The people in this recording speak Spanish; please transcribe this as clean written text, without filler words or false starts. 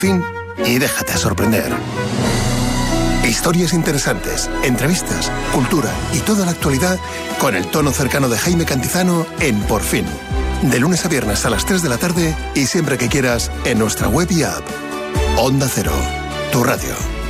Fin y déjate sorprender. Historias interesantes, entrevistas, cultura y toda la actualidad con el tono cercano de Jaime Cantizano en Por Fin. De lunes a viernes a las 3 de la tarde y siempre que quieras en nuestra web y app. Onda Cero, tu radio.